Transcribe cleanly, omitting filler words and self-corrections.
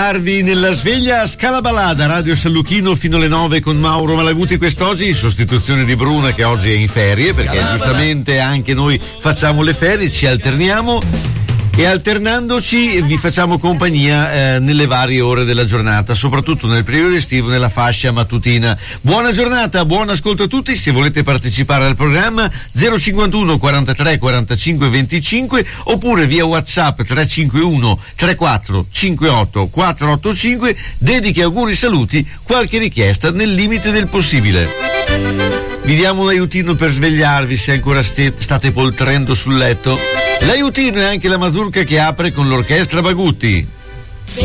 svegliarvi nella sveglia Scalabalada, Radio San Luchino fino alle 9 con Mauro Malaguti quest'oggi in sostituzione di Bruna che oggi è in ferie, perché giustamente anche noi facciamo le ferie, ci alterniamo e alternandoci vi facciamo compagnia nelle varie ore della giornata, soprattutto nel periodo estivo nella fascia mattutina. Buona giornata, buon ascolto a tutti. Se volete partecipare al programma 051 43 45 25 oppure via WhatsApp 351 34 58 485, dedichi, auguri, saluti, qualche richiesta nel limite del possibile. Vi diamo un aiutino per svegliarvi se ancora state poltrendo sul letto. L'aiutino è anche la mazurka che apre con l'orchestra Bagutti.